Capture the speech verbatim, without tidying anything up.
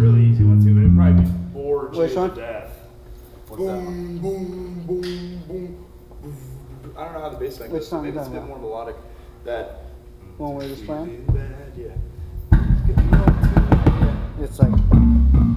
really easy one too, but it'd probably be bored you Which to one? death. What's that one? Boom, boom, boom, boom. I don't know how the bass line Which goes. song Maybe you it's a bit talking more melodic. That. One we just playing? Feeling bad, yeah. It's like.